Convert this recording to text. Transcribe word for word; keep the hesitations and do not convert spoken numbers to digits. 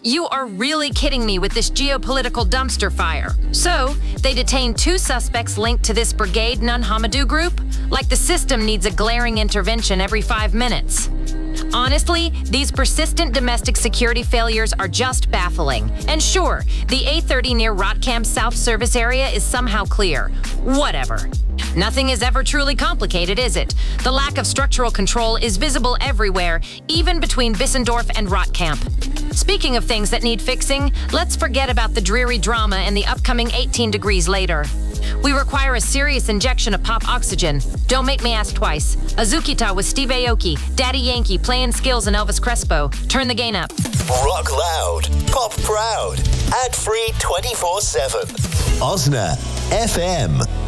You are really kidding me with this geopolitical dumpster fire. So, they detained two suspects linked to this Brigade Nun Hamadou group? Like the system needs a glaring intervention every five minutes. Honestly, these persistent domestic security failures are just baffling. And sure, the A thirty near Rotkamp South service area is somehow clear. Whatever. Nothing is ever truly complicated, is it? The lack of structural control is visible everywhere, even between Bissendorf and Rotkamp. Speaking of things that need fixing, let's forget about the dreary drama and the upcoming eighteen degrees later. We require a serious injection of pop oxygen. Don't make me ask twice. Azukita with Steve Aoki, Daddy Yankee playing skills and Elvis Crespo. Turn the gain up. Rock loud, pop proud, ad-free twenty-four seven. Osna F M.